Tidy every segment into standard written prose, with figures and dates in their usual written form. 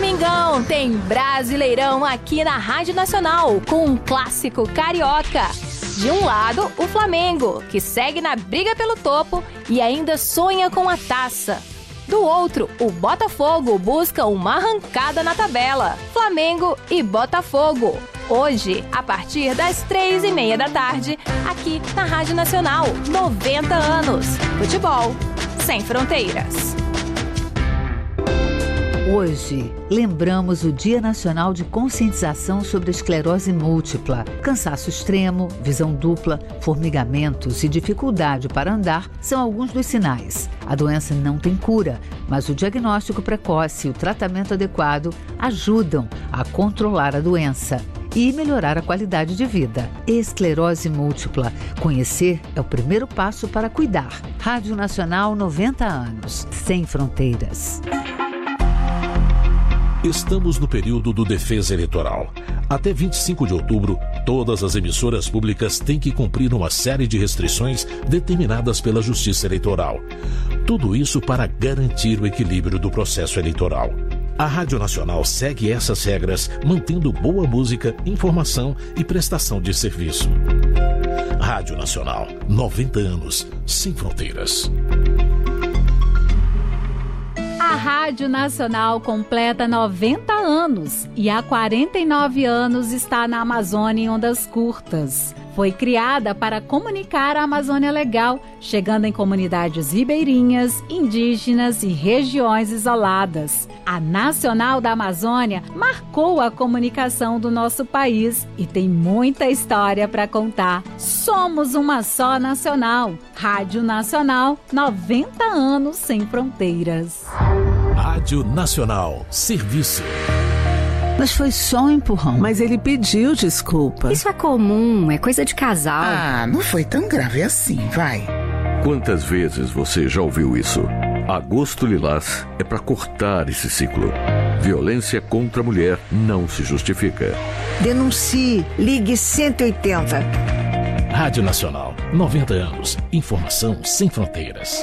domingão tem Brasileirão aqui na Rádio Nacional, com um clássico carioca. De um lado, o Flamengo, que segue na briga pelo topo e ainda sonha com a taça. Do outro, o Botafogo busca uma arrancada na tabela. Flamengo e Botafogo. Hoje, a partir das 3h30 da tarde, aqui na Rádio Nacional. 90 anos. Futebol sem fronteiras. Hoje, lembramos o Dia Nacional de Conscientização sobre a Esclerose Múltipla. Cansaço extremo, visão dupla, formigamentos e dificuldade para andar são alguns dos sinais. A doença não tem cura, mas o diagnóstico precoce e o tratamento adequado ajudam a controlar a doença e melhorar a qualidade de vida. Esclerose múltipla. Conhecer é o primeiro passo para cuidar. Rádio Nacional, 90 anos. Sem fronteiras. Estamos no período do Defesa Eleitoral. Até 25 de outubro, todas as emissoras públicas têm que cumprir uma série de restrições determinadas pela Justiça Eleitoral. Tudo isso para garantir o equilíbrio do processo eleitoral. A Rádio Nacional segue essas regras, mantendo boa música, informação e prestação de serviço. Rádio Nacional, 90 anos, sem fronteiras. A Rádio Nacional completa 90 anos e há 49 anos está na Amazônia em ondas curtas. Foi criada para comunicar a Amazônia Legal, chegando em comunidades ribeirinhas, indígenas e regiões isoladas. A Nacional da Amazônia marcou a comunicação do nosso país e tem muita história para contar. Somos uma só nacional. Rádio Nacional, 90 anos sem fronteiras. Rádio Nacional, serviço. Mas foi só um empurrão. Mas ele pediu desculpa. Isso é comum, é coisa de casal. Ah, não foi tão grave assim, vai. Quantas vezes você já ouviu isso? Agosto Lilás é para cortar esse ciclo. Violência contra a mulher não se justifica. Denuncie, ligue 180. Rádio Nacional, 90 anos. Informação sem fronteiras.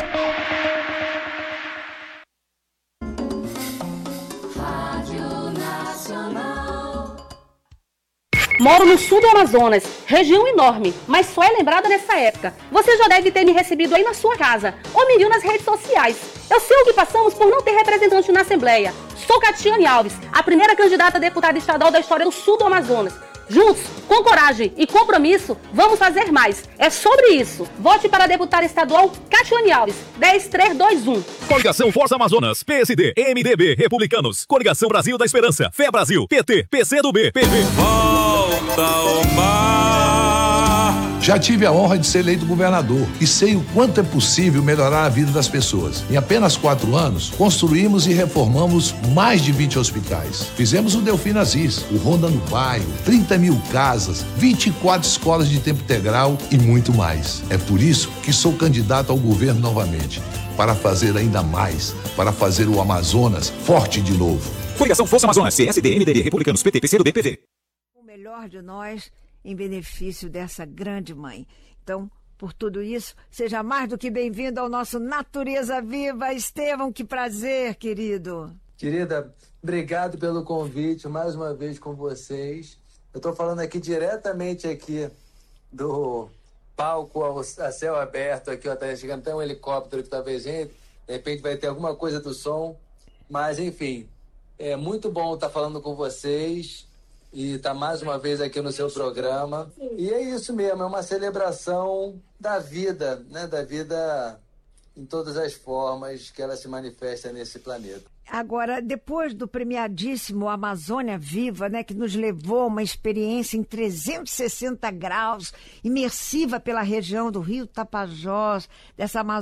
Moro no sul do Amazonas, região enorme, mas só é lembrada nessa época. Você já deve ter me recebido aí na sua casa, ou me viu nas redes sociais. Eu sei o que passamos por não ter representante na Assembleia. Sou Catiane Alves, a primeira candidata a deputada estadual da história do sul do Amazonas. Juntos, com coragem e compromisso, vamos fazer mais. É sobre isso. Vote para a deputada estadual Catiane Alves, 10321. Coligação Força Amazonas, PSD, MDB, Republicanos, Coligação Brasil da Esperança, Fé Brasil, PT, PCdoB, PV. Volta ao mar. Já tive a honra de ser eleito governador e sei o quanto é possível melhorar a vida das pessoas. Em apenas 4 anos, construímos e reformamos mais de 20 hospitais. Fizemos o Delfim Aziz, o Ronda no Bairro, 30 mil casas, 24 escolas de tempo integral e muito mais. É por isso que sou candidato ao governo novamente, para fazer ainda mais, para fazer o Amazonas forte de novo. Coligação Força Amazonas, PSD, MDB, Republicanos, PT, PCdoB, PV. O melhor de nós em benefício dessa grande mãe. Então, por tudo isso, seja mais do que bem-vindo ao nosso Natureza Viva. Estevão, que prazer, querido. Querida, obrigado pelo convite, mais uma vez com vocês. Eu estou falando aqui diretamente aqui do palco a céu aberto, aqui, ó, tá chegando até um helicóptero que talvez entre, de repente vai ter alguma coisa do som, mas enfim, é muito bom estar falando com vocês e estar mais uma vez aqui no seu programa. E é isso mesmo, é uma celebração da vida, né? Da vida em todas as formas que ela se manifesta nesse planeta. Agora, depois do premiadíssimo Amazônia Viva, né, que nos levou a uma experiência em 360 graus, imersiva pela região do Rio Tapajós, dessa Amazônia